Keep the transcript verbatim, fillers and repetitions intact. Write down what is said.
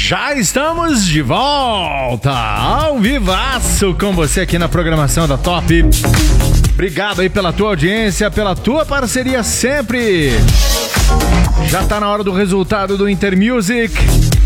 Já estamos de volta, ao vivaço com você aqui na programação da Top. Obrigado aí pela tua audiência, pela tua parceria sempre. Já tá na hora do resultado do Intermusic.